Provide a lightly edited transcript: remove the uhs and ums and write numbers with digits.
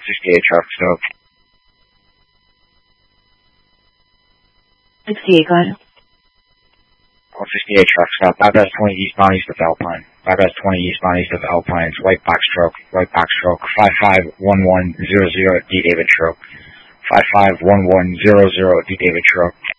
68 truck stop. 68, go ahead. 68 truck stop. Bypass 20 eastbound east of Alpine. Bypass 20 eastbound east of Alpine. It's white box truck. 551100 D David truck. 551100 D David truck.